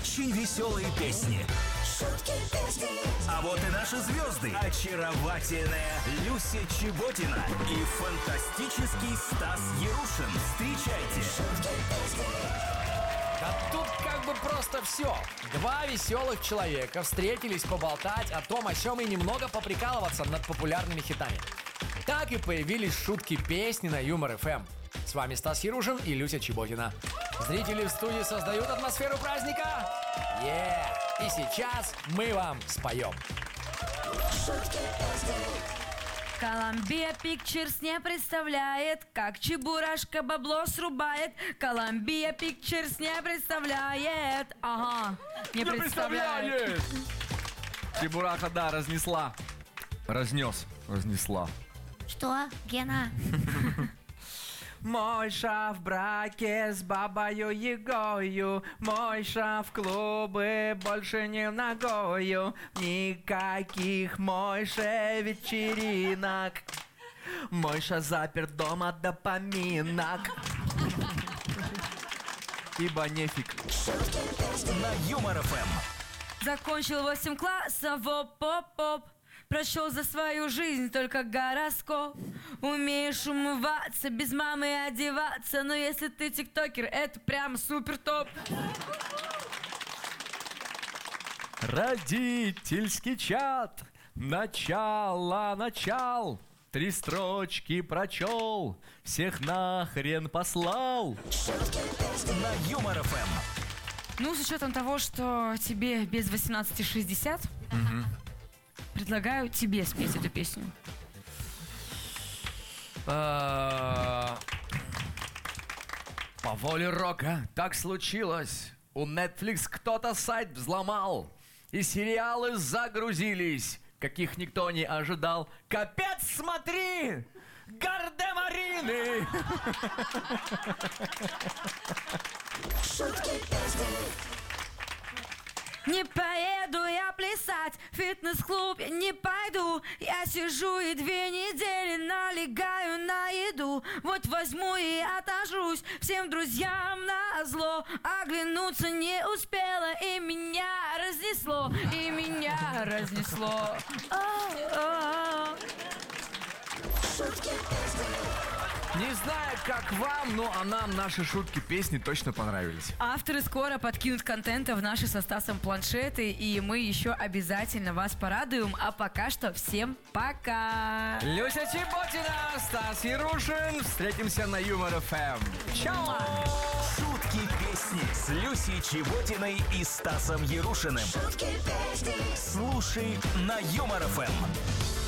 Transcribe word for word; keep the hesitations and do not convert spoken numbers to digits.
очень веселые песни. Шутки песни. А вот и наши звезды. Очаровательная Люся Чеботина и фантастический Стас Ярушин. Встречайте. Шутки песни. Да тут как бы просто все. Два веселых человека встретились поболтать о том, о сём и немного поприкалываться над популярными хитами. Так и появились шутки песни на Юмор эф эм. С вами Стас Ярушин и Люся Чеботина. Зрители в студии создают атмосферу праздника. Е! И сейчас мы вам споем. Шутки песни. Columbia Pictures не представляет, как Чебурашка бабло срубает. Columbia Pictures не представляет. Ага, не, Не представляет. представляет! Чебураха, да, разнесла. Разнес, разнесла. Что, Гена? Мойша в браке с бабою Егою, Мойша в клубы больше не ногою. Никаких Мойше вечеринок, Мойша заперт дома до поминок. Ибо нефиг. Шутки песни. На Юмор эф эм. Закончил восемь классов, оп-оп-оп. Прошел за свою жизнь только гороскоп. Умеешь умываться, без мамы одеваться. Но если ты тиктокер, это прям супер топ. Родительский чат. Начало, начал. Три строчки прочел. Всех нахрен послал. Шутки песни. На Юмор эф эм. Ну, с учетом того, что тебе без восемнадцати шестьдесят, предлагаю тебе спеть эту песню. По воле рока так случилось. У Netflix кто-то сайт взломал, и сериалы загрузились, каких никто не ожидал. Капец, смотри! Гардемарины! Шутки песни. Не поеду я плясать, в фитнес-клуб я не пойду. Я сижу и две недели налегаю на еду. Вот возьму и отожрусь всем друзьям назло. Оглянуться не успела, и меня разнесло, и меня разнесло. О-о-о. Шутки песни. Не знаю, как вам, но а нам наши шутки, песни точно понравились. Авторы скоро подкинут контента в наши со Стасом планшеты, и мы еще обязательно вас порадуем. А пока что всем пока! Люся Чеботина, Стас Ярушин. Встретимся на Юмор эф эм. Чао! Шутки песни с Люсей Чеботиной и Стасом Ярушиным. Шутки песни. Слушай на Юмор эф эм.